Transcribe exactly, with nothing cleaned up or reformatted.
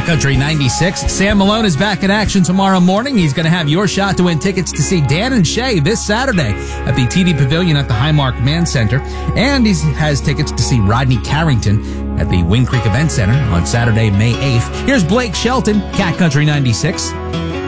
Cat Country ninety-six. Sam Malone is back in action tomorrow morning. He's going to have your shot to win tickets to see Dan and Shay this Saturday at the T D Pavilion at the Highmark Man Center. And he has tickets to see Rodney Carrington at the Wind Creek Event Center on Saturday, May eighth. Here's Blake Shelton, Cat Country ninety-six.